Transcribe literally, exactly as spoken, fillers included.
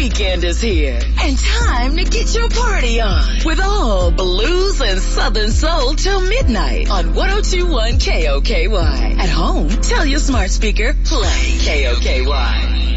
weekend is here and time to get your party on with all blues and southern soul till midnight on one oh two point one K O K Y. At home, tell your smart speaker, play K O K Y.